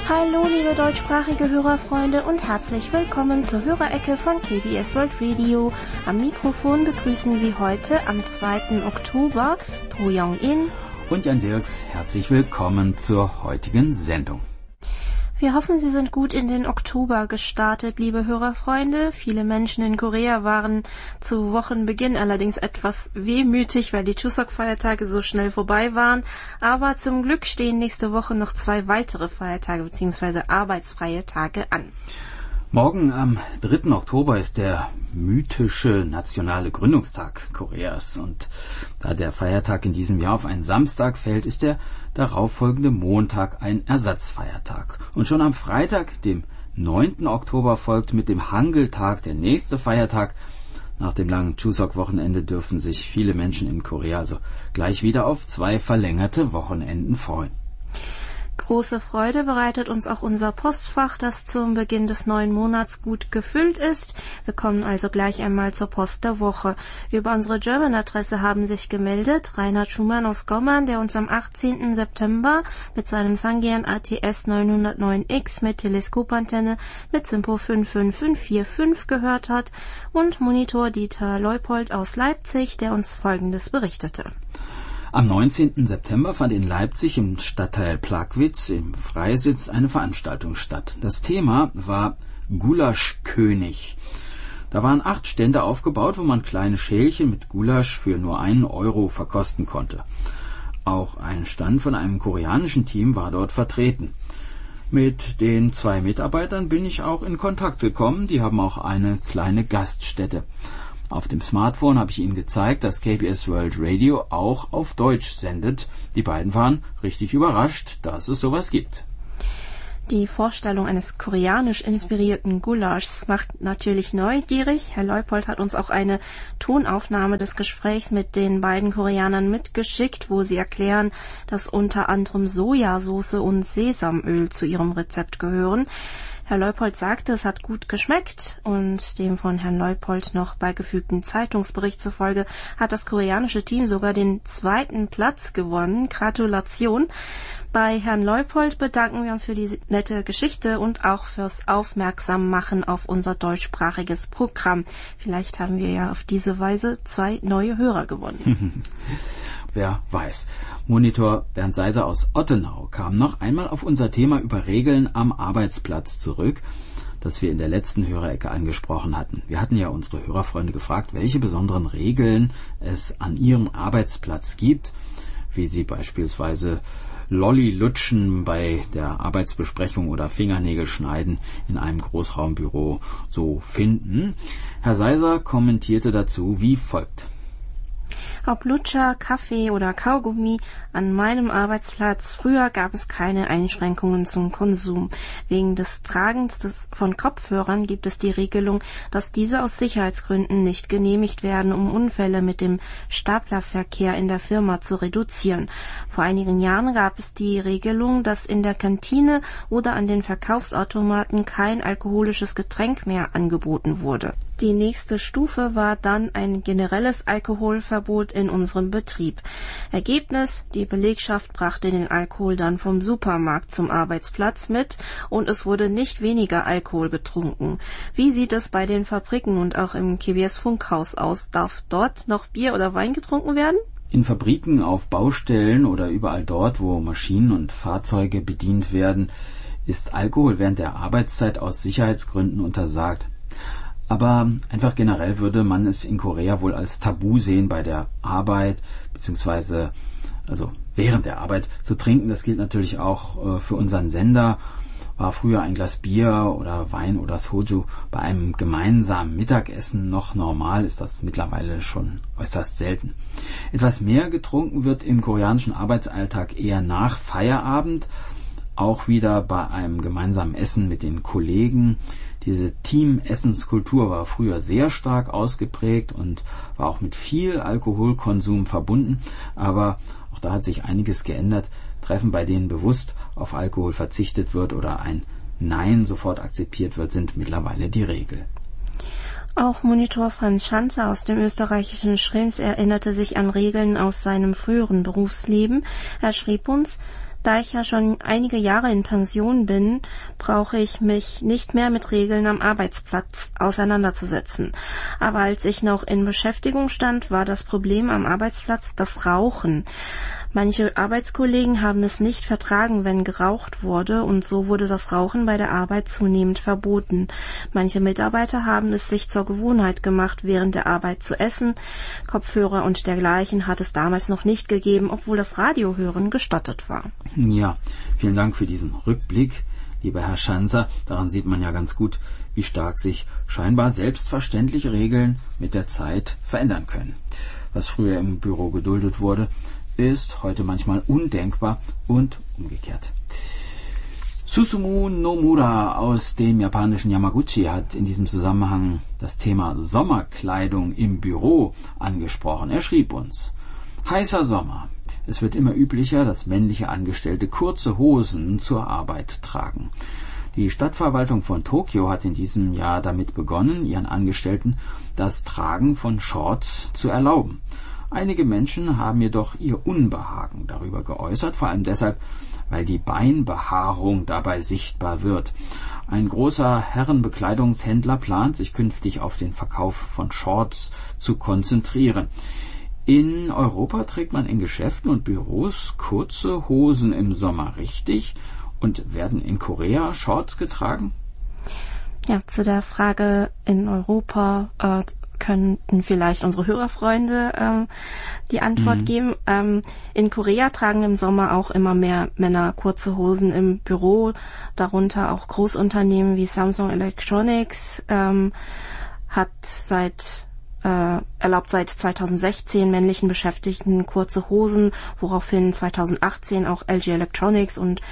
Hallo liebe deutschsprachige Hörerfreunde und herzlich willkommen zur Hörerecke von KBS World Radio. Am Mikrofon begrüßen Sie heute am 2. Oktober Do Young-in und Jan Dirks. Herzlich willkommen zur heutigen Sendung. Wir hoffen, Sie sind gut in den Oktober gestartet, liebe Hörerfreunde. Viele Menschen in Korea waren zu Wochenbeginn allerdings etwas wehmütig, weil die Chuseok-Feiertage so schnell vorbei waren. Aber zum Glück stehen nächste Woche noch 2 weitere Feiertage bzw. arbeitsfreie Tage an. Morgen am 3. Oktober ist der mythische nationale Gründungstag Koreas. Und da der Feiertag in diesem Jahr auf einen Samstag fällt, ist der darauffolgende Montag ein Ersatzfeiertag. Und schon am Freitag, dem 9. Oktober, folgt mit dem Hangul-Tag der nächste Feiertag. Nach dem langen Chuseok-Wochenende dürfen sich viele Menschen in Korea also gleich wieder auf 2 verlängerte Wochenenden freuen. Große Freude bereitet uns auch unser Postfach, das zum Beginn des neuen Monats gut gefüllt ist. Wir kommen also gleich einmal zur Post der Woche. Über unsere German-Adresse haben sich gemeldet Reinhard Schumann aus Gommern, der uns am 18. September mit seinem Sangyeon ATS 909X mit Teleskopantenne mit Simpo 55545 gehört hat, und Monitor Dieter Leupold aus Leipzig, der uns Folgendes berichtete. Am 19. September fand in Leipzig im Stadtteil Plagwitz im Freisitz eine Veranstaltung statt. Das Thema war Gulaschkönig. Da waren 8 Stände aufgebaut, wo man kleine Schälchen mit Gulasch für nur 1 Euro verkosten konnte. Auch ein Stand von einem koreanischen Team war dort vertreten. Mit den 2 Mitarbeitern bin ich auch in Kontakt gekommen. Die haben auch eine kleine Gaststätte. Auf dem Smartphone habe ich Ihnen gezeigt, dass KBS World Radio auch auf Deutsch sendet. Die beiden waren richtig überrascht, dass es sowas gibt. Die Vorstellung eines koreanisch inspirierten Gulaschs macht natürlich neugierig. Herr Leupold hat uns auch eine Tonaufnahme des Gesprächs mit den beiden Koreanern mitgeschickt, wo sie erklären, dass unter anderem Sojasauce und Sesamöl zu ihrem Rezept gehören. Herr Leupold sagte, es hat gut geschmeckt, und dem von Herrn Leupold noch beigefügten Zeitungsbericht zufolge hat das koreanische Team sogar den 2. Platz gewonnen. Gratulation! Bei Herrn Leupold bedanken wir uns für die nette Geschichte und auch fürs Aufmerksammachen auf unser deutschsprachiges Programm. Vielleicht haben wir ja auf diese Weise 2 neue Hörer gewonnen. Wer weiß. Monitor Bernd Seiser aus Ottenau kam noch einmal auf unser Thema über Regeln am Arbeitsplatz zurück, das wir in der letzten Hörerecke angesprochen hatten. Wir hatten ja unsere Hörerfreunde gefragt, welche besonderen Regeln es an ihrem Arbeitsplatz gibt, wie sie beispielsweise Lolli lutschen bei der Arbeitsbesprechung oder Fingernägel schneiden in einem Großraumbüro so finden. Herr Seiser kommentierte dazu wie folgt. Ob Lutscher, Kaffee oder Kaugummi, an meinem Arbeitsplatz früher gab es keine Einschränkungen zum Konsum. Wegen des Tragens von Kopfhörern gibt es die Regelung, dass diese aus Sicherheitsgründen nicht genehmigt werden, um Unfälle mit dem Staplerverkehr in der Firma zu reduzieren. Vor einigen Jahren gab es die Regelung, dass in der Kantine oder an den Verkaufsautomaten kein alkoholisches Getränk mehr angeboten wurde. Die nächste Stufe war dann ein generelles Alkoholverbot in unserem Betrieb. Ergebnis: Die Belegschaft brachte den Alkohol dann vom Supermarkt zum Arbeitsplatz mit und es wurde nicht weniger Alkohol getrunken. Wie sieht es bei den Fabriken und auch im KBS-Funkhaus aus? Darf dort noch Bier oder Wein getrunken werden? In Fabriken, auf Baustellen oder überall dort, wo Maschinen und Fahrzeuge bedient werden, ist Alkohol während der Arbeitszeit aus Sicherheitsgründen untersagt. Aber einfach generell würde man es in Korea wohl als Tabu sehen, bei der Arbeit beziehungsweise während der Arbeit zu trinken. Das gilt natürlich auch für unseren Sender. War früher ein Glas Bier oder Wein oder Soju bei einem gemeinsamen Mittagessen noch normal, ist das mittlerweile schon äußerst selten. Etwas mehr getrunken wird im koreanischen Arbeitsalltag eher nach Feierabend, auch wieder bei einem gemeinsamen Essen mit den Kollegen. Diese Team-Essenskultur war früher sehr stark ausgeprägt und war auch mit viel Alkoholkonsum verbunden, aber auch da hat sich einiges geändert. Treffen, bei denen bewusst auf Alkohol verzichtet wird oder ein Nein sofort akzeptiert wird, sind mittlerweile die Regel. Auch Monitor Franz Schanzer aus dem österreichischen Schrems erinnerte sich an Regeln aus seinem früheren Berufsleben. Er schrieb uns: Da ich ja schon einige Jahre in Pension bin, brauche ich mich nicht mehr mit Regeln am Arbeitsplatz auseinanderzusetzen. Aber als ich noch in Beschäftigung stand, war das Problem am Arbeitsplatz das Rauchen. Manche Arbeitskollegen haben es nicht vertragen, wenn geraucht wurde, und so wurde das Rauchen bei der Arbeit zunehmend verboten. Manche Mitarbeiter haben es sich zur Gewohnheit gemacht, während der Arbeit zu essen. Kopfhörer und dergleichen hat es damals noch nicht gegeben, obwohl das Radiohören gestattet war. Ja, vielen Dank für diesen Rückblick, lieber Herr Schanzer. Daran sieht man ja ganz gut, wie stark sich scheinbar selbstverständliche Regeln mit der Zeit verändern können. Was früher im Büro geduldet wurde, ist heute manchmal undenkbar und umgekehrt. Susumu Nomura aus dem japanischen Yamaguchi hat in diesem Zusammenhang das Thema Sommerkleidung im Büro angesprochen. Er schrieb uns: Heißer Sommer. Es wird immer üblicher, dass männliche Angestellte kurze Hosen zur Arbeit tragen. Die Stadtverwaltung von Tokio hat in diesem Jahr damit begonnen, ihren Angestellten das Tragen von Shorts zu erlauben. Einige Menschen haben jedoch ihr Unbehagen darüber geäußert, vor allem deshalb, weil die Beinbehaarung dabei sichtbar wird. Ein großer Herrenbekleidungshändler plant, sich künftig auf den Verkauf von Shorts zu konzentrieren. In Europa trägt man in Geschäften und Büros kurze Hosen im Sommer, richtig? Und werden in Korea Shorts getragen? Ja, zu der Frage in Europa könnten vielleicht unsere Hörerfreunde die Antwort geben. In Korea tragen im Sommer auch immer mehr Männer kurze Hosen im Büro, darunter auch Großunternehmen wie Samsung Electronics erlaubt seit 2016 männlichen Beschäftigten kurze Hosen, woraufhin 2018 auch LG Electronics und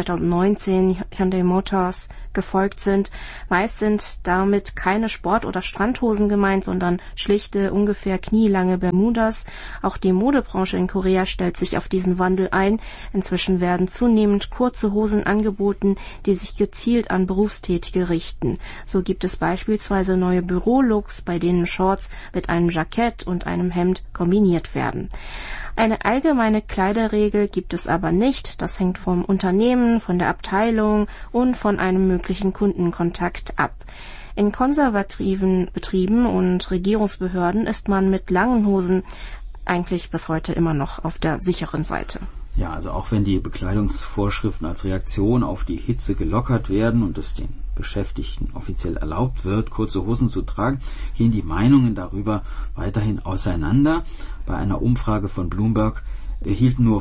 2019 Hyundai Motors gefolgt sind. Meist sind damit keine Sport- oder Strandhosen gemeint, sondern schlichte, ungefähr knielange Bermudas. Auch die Modebranche in Korea stellt sich auf diesen Wandel ein. Inzwischen werden zunehmend kurze Hosen angeboten, die sich gezielt an Berufstätige richten. So gibt es beispielsweise neue Bürolooks, bei denen Shorts mit einem Jackett und einem Hemd kombiniert werden. Eine allgemeine Kleiderregel gibt es aber nicht. Das hängt vom Unternehmen, von der Abteilung und von einem möglichen Kundenkontakt ab. In konservativen Betrieben und Regierungsbehörden ist man mit langen Hosen eigentlich bis heute immer noch auf der sicheren Seite. Ja, also auch wenn die Bekleidungsvorschriften als Reaktion auf die Hitze gelockert werden und es den Beschäftigten offiziell erlaubt wird, kurze Hosen zu tragen, gehen die Meinungen darüber weiterhin auseinander. Bei einer Umfrage von Bloomberg hielten nur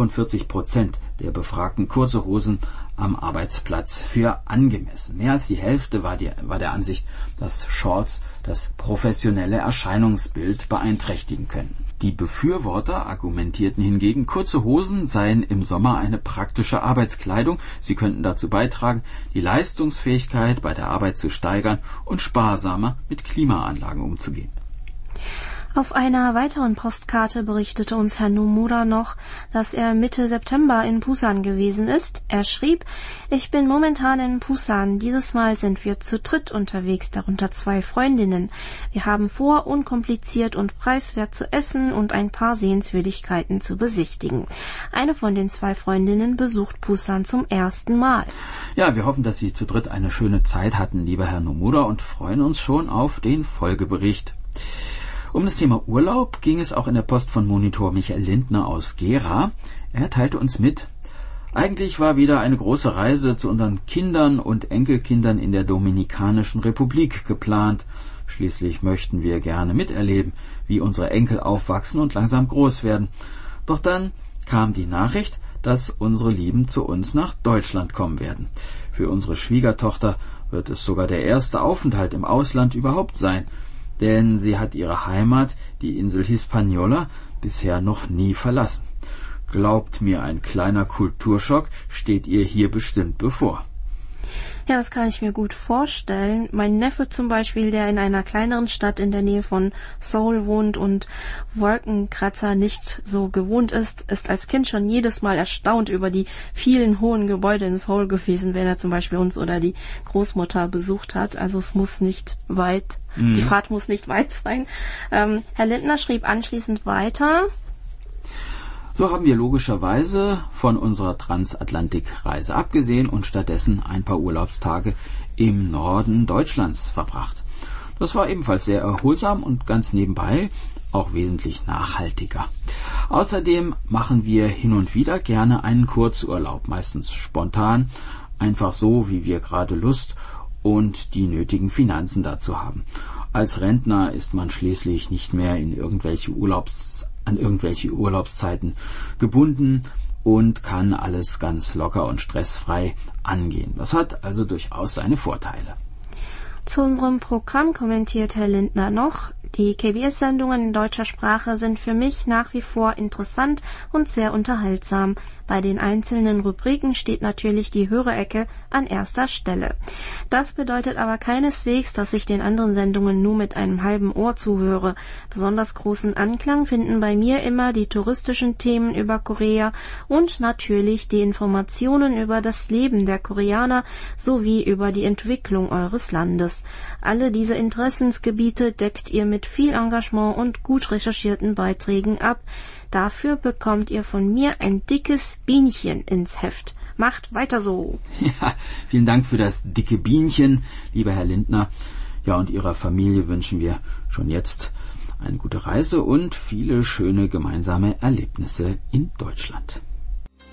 45% der Befragten kurze Hosen am Arbeitsplatz für angemessen. Mehr als die Hälfte war der Ansicht, dass Shorts das professionelle Erscheinungsbild beeinträchtigen können. Die Befürworter argumentierten hingegen, kurze Hosen seien im Sommer eine praktische Arbeitskleidung. Sie könnten dazu beitragen, die Leistungsfähigkeit bei der Arbeit zu steigern und sparsamer mit Klimaanlagen umzugehen. Auf einer weiteren Postkarte berichtete uns Herr Nomura noch, dass er Mitte September in Busan gewesen ist. Er schrieb: Ich bin momentan in Busan. Dieses Mal sind wir zu dritt unterwegs, darunter 2 Freundinnen. Wir haben vor, unkompliziert und preiswert zu essen und ein paar Sehenswürdigkeiten zu besichtigen. Eine von den 2 Freundinnen besucht Busan zum ersten Mal. Ja, wir hoffen, dass Sie zu dritt eine schöne Zeit hatten, lieber Herr Nomura, und freuen uns schon auf den Folgebericht. Um das Thema Urlaub ging es auch in der Post von Monitor Michael Lindner aus Gera. Er teilte uns mit: Eigentlich war wieder eine große Reise zu unseren Kindern und Enkelkindern in der Dominikanischen Republik geplant. Schließlich möchten wir gerne miterleben, wie unsere Enkel aufwachsen und langsam groß werden. Doch dann kam die Nachricht, dass unsere Lieben zu uns nach Deutschland kommen werden. Für unsere Schwiegertochter wird es sogar der erste Aufenthalt im Ausland überhaupt sein, denn sie hat ihre Heimat, die Insel Hispaniola, bisher noch nie verlassen. Glaubt mir, ein kleiner Kulturschock steht ihr hier bestimmt bevor. Ja, das kann ich mir gut vorstellen. Mein Neffe zum Beispiel, der in einer kleineren Stadt in der Nähe von Seoul wohnt und Wolkenkratzer nicht so gewohnt ist als Kind schon jedes Mal erstaunt über die vielen hohen Gebäude in Seoul gewesen, wenn er zum Beispiel uns oder die Großmutter besucht hat. Also es muss nicht weit, die Fahrt muss nicht weit sein. Herr Lindner schrieb anschließend weiter: So haben wir logischerweise von unserer Transatlantikreise abgesehen und stattdessen ein paar Urlaubstage im Norden Deutschlands verbracht. Das war ebenfalls sehr erholsam und ganz nebenbei auch wesentlich nachhaltiger. Außerdem machen wir hin und wieder gerne einen Kurzurlaub, meistens spontan, einfach so, wie wir gerade Lust und die nötigen Finanzen dazu haben. Als Rentner ist man schließlich nicht mehr an irgendwelche Urlaubszeiten gebunden und kann alles ganz locker und stressfrei angehen. Das hat also durchaus seine Vorteile. Zu unserem Programm kommentiert Herr Lindner noch: Die KBS-Sendungen in deutscher Sprache sind für mich nach wie vor interessant und sehr unterhaltsam. Bei den einzelnen Rubriken steht natürlich die Hörerecke an erster Stelle. Das bedeutet aber keineswegs, dass ich den anderen Sendungen nur mit einem halben Ohr zuhöre. Besonders großen Anklang finden bei mir immer die touristischen Themen über Korea und natürlich die Informationen über das Leben der Koreaner sowie über die Entwicklung eures Landes. Alle diese Interessensgebiete deckt ihr mit viel Engagement und gut recherchierten Beiträgen ab. Dafür bekommt ihr von mir ein dickes Bienchen ins Heft. Macht weiter so. Ja, vielen Dank für das dicke Bienchen, lieber Herr Lindner. Ja, und Ihrer Familie wünschen wir schon jetzt eine gute Reise und viele schöne gemeinsame Erlebnisse in Deutschland.